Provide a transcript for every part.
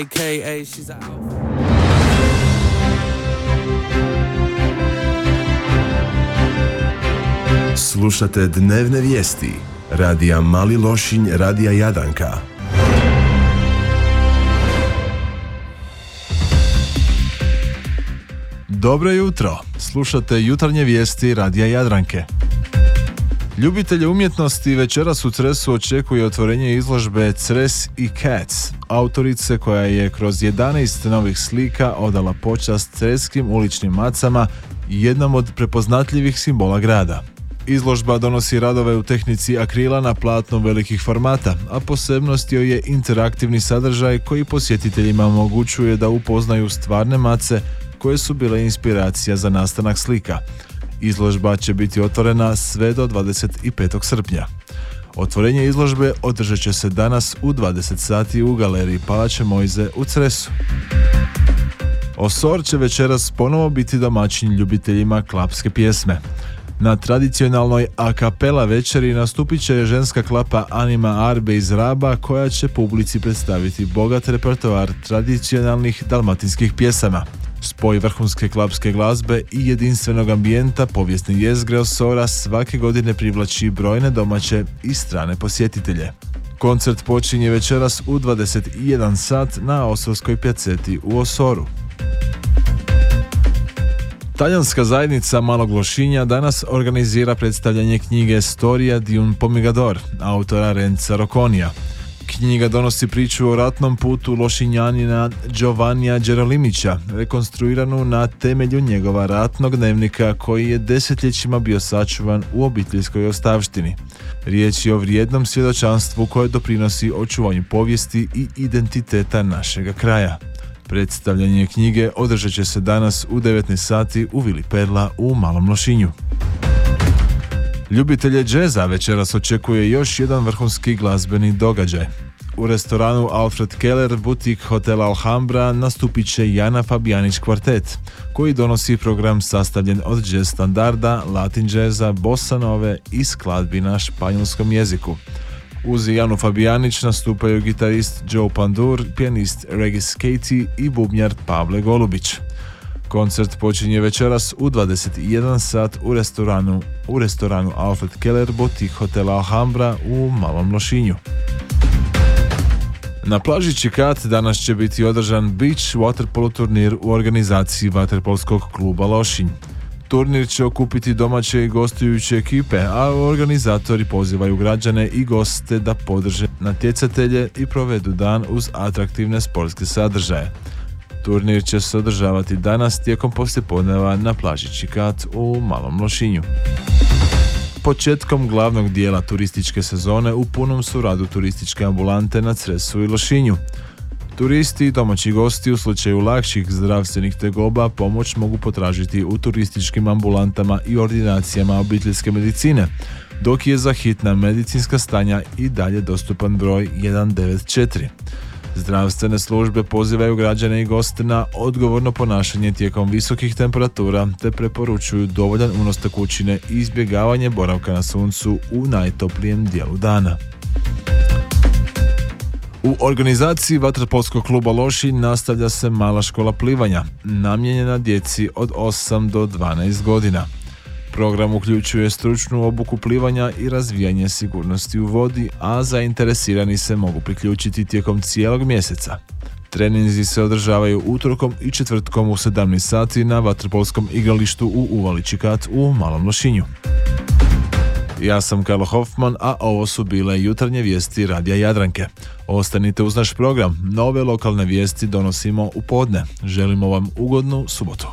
AKA she's a alpha. Slušate dnevne vijesti radija Mali Lošinj, radija Jadranka. Dobro jutro, slušate jutarnje vijesti radija Jadranke. Ljubitelje umjetnosti večeras u Cresu očekuje otvorenje izložbe Cres i Cats, autorice koja je kroz 11 novih slika odala počast creskim uličnim macama i jednom od prepoznatljivih simbola grada. Izložba donosi radove u tehnici akrila na platnu velikih formata, a posebnost joj je interaktivni sadržaj koji posjetiteljima omogućuje da upoznaju stvarne mace koje su bile inspiracija za nastanak slika. Izložba će biti otvorena sve do 25. srpnja. Otvorenje izložbe održat će se danas u 20 sati u galeriji Palače Mojze u Cresu. Osor će večeras ponovo biti domaćin ljubiteljima klapske pjesme. Na tradicionalnoj a cappella večeri nastupit će ženska klapa Anima Arbe iz Raba koja će publici predstaviti bogat repertoar tradicionalnih dalmatinskih pjesama. Spoj vrhunske klapske glazbe i jedinstvenog ambijenta povijesne jezgre Osora svake godine privlači brojne domaće i strane posjetitelje. Koncert počinje večeras u 21 sat na Osorskoj pjaceti u Osoru. Talijanska zajednica Malog Lošinja danas organizira predstavljanje knjige Storia di un Pomigador, autora Renza Roconija. Knjiga donosi priču o ratnom putu Lošinjanina Giovannija Đerolimića, rekonstruiranu na temelju njegova ratnog dnevnika koji je desetljećima bio sačuvan u obiteljskoj ostavštini. Riječ je o vrijednom svjedočanstvu koje doprinosi očuvanju povijesti i identiteta našega kraja. Predstavljanje knjige održat će se danas u 19 sati u Vili Perla u Malom Lošinju. Ljubitelje džeza večeras očekuje još jedan vrhunski glazbeni događaj. U restoranu Alfred Keller butik hotela Alhambra nastupit će Jana Fabijanić kvartet, koji donosi program sastavljen od džez standarda, latin džeza, bossa nove i skladbi na španjolskom jeziku. Uz Janu Fabijanić nastupaju gitarist Joe Pandur, pijanist Regis Katie i bubnjar Pavle Golubić. Koncert počinje večeras u 21 sat u restoranu Alfred Keller butik hotela Alhambra u Malom Lošinju. Na plaži Čikat danas će biti održan beach waterpolo turnir u organizaciji Vaterpolskog kluba Lošinj. Turnir će okupiti domaće i gostujuće ekipe, a organizatori pozivaju građane i goste da podrže natjecatelje i provedu dan uz atraktivne sportske sadržaje. Turnir će se održavati danas tijekom poslijepodneva na plaži Čikat u Malom Lošinju. Početkom glavnog dijela turističke sezone u punom su radu turističke ambulante na Cresu i Lošinju. Turisti i domaći gosti u slučaju lakših zdravstvenih tegoba pomoć mogu potražiti u turističkim ambulantama i ordinacijama obiteljske medicine, dok je za hitna medicinska stanja i dalje dostupan broj 194. Zdravstvene službe pozivaju građane i goste na odgovorno ponašanje tijekom visokih temperatura te preporučuju dovoljan unos tekućine i izbjegavanje boravka na suncu u najtoplijem dijelu dana. U organizaciji Vaterpolskog kluba Lošinj nastavlja se mala škola plivanja, namijenjena djeci od 8 do 12 godina. Program uključuje stručnu obuku plivanja i razvijanje sigurnosti u vodi, a zainteresirani se mogu priključiti tijekom cijelog mjeseca. Treninzi se održavaju utorkom i četvrtkom u 17 sati na Vaterpolskom igralištu u Uvali Čikat u Malom Lošinju. Ja sam Karlo Hoffman, a ovo su bile jutarnje vijesti radija Jadranke. Ostanite uz naš program, nove lokalne vijesti donosimo u podne. Želimo vam ugodnu subotu.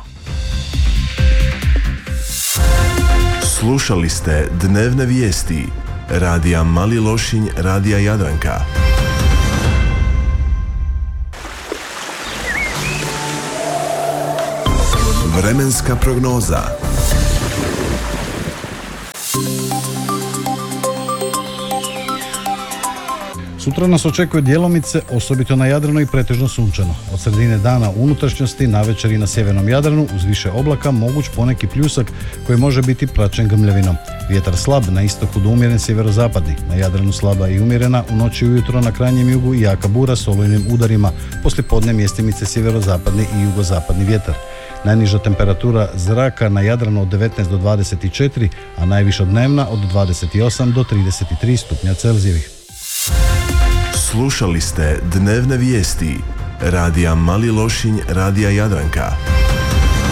Slušali ste dnevne vijesti radija Mali Lošinj, radija Jadranka. Vremenska prognoza. Sutra nas očekuje djelomice, osobito na Jadranu i pretežno sunčano. Od sredine dana u unutrašnjosti, navečer i na sjevernom Jadranu uz više oblaka moguć poneki pljusak koji može biti praćen grmljavinom. Vjetar slab, na istoku do umjeren sjeverozapadni, na Jadranu slaba i umjerena, u noći i ujutro na krajnjem jugu i jaka bura s olujnim udarima, poslijepodne mjestimice sjeverozapadni i jugozapadni vjetar. Najniža temperatura zraka na Jadranu od 19 do 24, a najviša dnevna od 28 do 33 stupnja Celzijevih. Slušali ste dnevne vijesti Radija Mali Lošinj, Radija Jadranka.